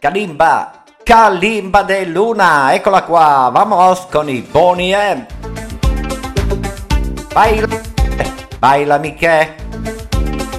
Kalimba, Kalimba de Luna, eccola qua, vamos con i Boney M. Baila, baila Miche.